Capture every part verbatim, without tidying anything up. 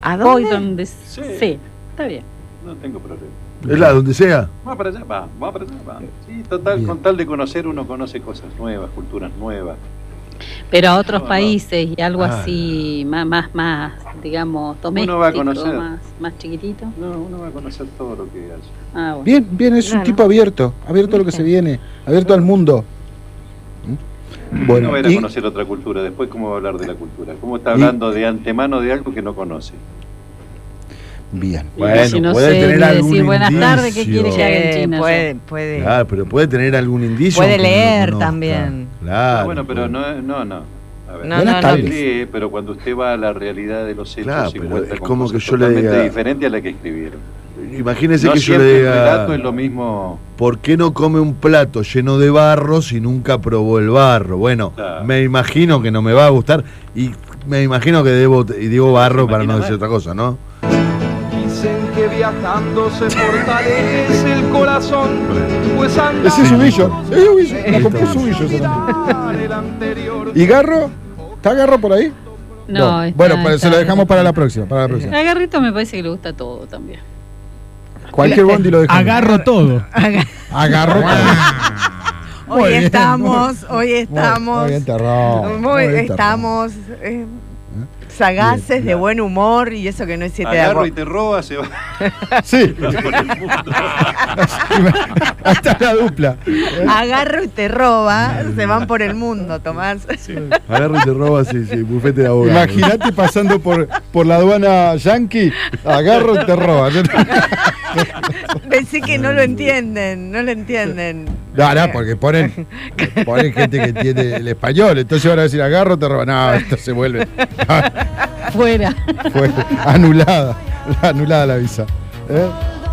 ¿A Voy dónde? donde Sí. sí, está bien. No tengo problema. Es la donde sea. Va para allá, va, va para allá, va. Sí, total, Bien. con tal de conocer uno conoce cosas nuevas, culturas nuevas. Pero a otros No, no. países y algo Ah. así, más, más, más, digamos, doméstico, va a conocer. más, más chiquitito. No, uno va a conocer todo lo que haya. Ah, bueno. Bien, bien, es un Claro. tipo abierto, abierto a lo que se viene, abierto al mundo. ¿Mm? Bueno, uno va a ir a y- conocer otra cultura, después cómo va a hablar de la cultura. ¿Cómo está Y- hablando de antemano de algo que no conoce? bien. Y Bueno, si no puede sé tener ni algún decir buenas indicio. tardes, ¿qué quiere que haga en Sí, China? yo? puede, puede. Claro, pero puede tener algún indicio. Puede aunque no lo leer conozca. también. Claro. Ah, bueno, pero no, no, no. A ver, No, Buenas no, tardes. no. lee, pero cuando usted va a la realidad de los hechos Claro, se pero encuentra es con como cosas que yo le totalmente diga- diferentes a la que escribieron. Imagínese No que yo siempre le el diga, relato es lo mismo. ¿por qué no come un plato lleno de barro si nunca probó el barro? Bueno, Claro. me imagino que no me va a gustar y me imagino que debo, y digo barro para no imagina decir mal. otra cosa, ¿no? Dicen que viajando se fortalece el corazón, pues anda Ese es Ubillo, es Ubillo, la compuso Ubillo esa también. el anterior. ¿Y Garro? ¿Está Garro por ahí? No, está- Bueno, pues se lo está- dejamos para la próxima, para la próxima. A Garrito me parece que le gusta todo también. Cualquier bondi lo dejamos. Agarro todo. Agarro. Muy Hoy bien, estamos, hoy Muy- estamos, Muy bien, terror. muy- bien, terror. estamos eh, sagaces, Bien, de claro. buen humor y eso que no es siete de Agarro arroz. y te roba, se va Sí, por el mundo. ahí está la dupla. Agarro y te roba, se van por el mundo, Tomás. Agarra y te roba, sí, sí, bufete de abogado. Imagínate pasando por, por la aduana yankee, agarro y te roba. Pensé que no lo entienden, no lo entienden. No, no, porque ponen, ponen gente que entiende el español, entonces van a decir agarro, te roba. No, esto se vuelve. Fuera. Fue anulada, anulada la visa. ¿eh?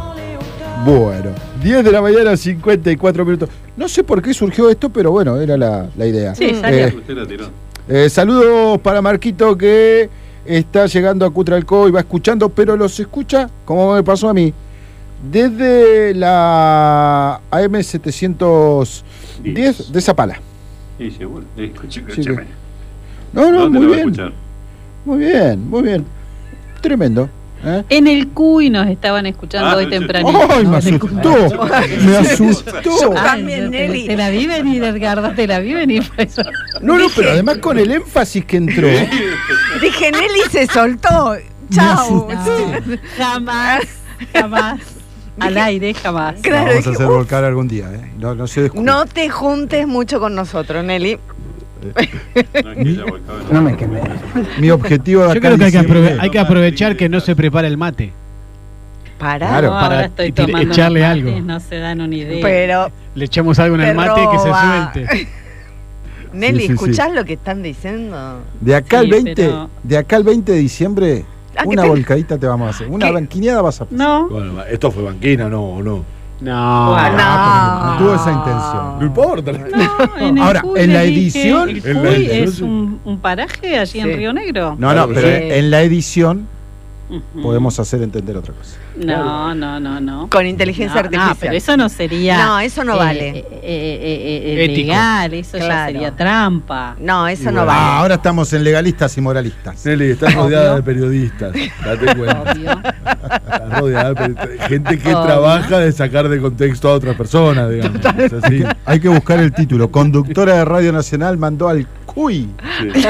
Bueno, diez de la mañana, cincuenta y cuatro minutos. No sé por qué surgió esto, pero bueno, era la, la idea. Sí, salió. Eh, Usted la tiró. eh, saludos para Marquito que está llegando a Cutralcó y va escuchando, pero los escucha, como me pasó a mí, desde la A M setecientos diez de Zapala. Sí, seguro. Escuche, Sí, escúcheme. No, no, ¿Dónde muy lo va a bien, escuchar? muy bien, muy bien. Tremendo. ¿eh? En el Cuy nos estaban escuchando Ah, hoy yo- tempranito. ¡Ay, me En el Cuy. asustó! Me asustó. Ay, También, yo te, Nelly. te la vi venir, Edgardo, te la vi venir. por eso. No, no, pero además con el énfasis que entró. Dije, Nelly se soltó. Chau. No, jamás, jamás. Al aire, jamás. Claro, Vamos a dije, hacer uf. volcar algún día, ¿eh? No, no se descubre. No te juntes mucho con nosotros, Nelly. No es que ella volcaba en la- me quemé. Mi objetivo de Yo acá creo que hay que, diciembre- aprove- hay que aprovechar que no se prepara el mate. Pará. Claro. No, ahora para estoy tir- tomando echarle unos algo. mates, no se dan una idea. Pero, Le echamos algo en Te el mate que se roba. suelte. Nelly, Sí, sí, sí. ¿escuchás lo que están diciendo? De acá al Sí, veinte, pero- de acá al veinte de diciembre, Ah, ¿qué una te- volcadita te vamos a hacer. Una ¿Qué? banquineada vas a hacer. No, Bueno, esto fue banquina, no, o no. No. Bueno, no tuvo esa intención. No importa. no, en el Ahora, Cuy en la les dije, edición- el En la Cuy edición, es sí. un, un paraje allí Sí. en Río Negro. No, Claro no, que pero sí. en la edición Ujú. podemos hacer entender otra cosa. No, no, no, no. Con inteligencia No, artificial. No, pero eso no sería. No, eso no eh, vale. eh, eh, eh, eh, Ético. legal, eso ya Claro. sería trampa. No, eso Y no bueno. Ah, vale. ahora estamos en legalistas y moralistas. Nelly, estás rodeada de periodistas. Date cuenta. Obvio. Estás rodeada de periodistas. Gente que Obvio. trabaja de sacar de contexto a otras personas, digamos. Es así. Hay que buscar el título. Conductora de Radio Nacional mandó al cuy. Sí.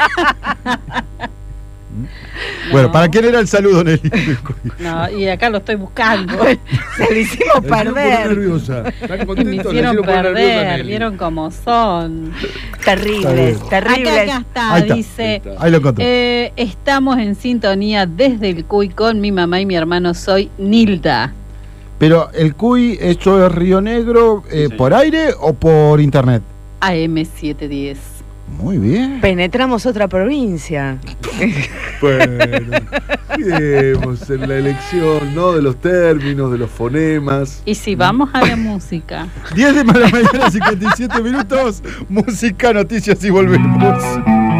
Bueno, No. ¿para quién era el saludo, Nelly? No, y acá lo estoy buscando. Se lo hicimos La hicieron poner perder. nerviosa. Están Me contentos, la hicieron hicieron poner nerviosa, perder, Nelly. vieron cómo son. Terribles, Está Acá, terribles. acá está, Ahí está. dice. Ahí está. Ahí lo encontré. eh, estamos en sintonía desde el Cuy con mi mamá y mi hermano. Soy Nilda. Pero el cuy, ¿esto es Río Negro eh, Sí. por aire o por internet? A M setecientos diez. Muy bien. Penetramos otra provincia. Bueno, cuidemos en la elección, ¿no? De los términos, de los fonemas. Y si vamos a la música. diez de la mañana, cincuenta y siete minutos. Música, noticias y volvemos.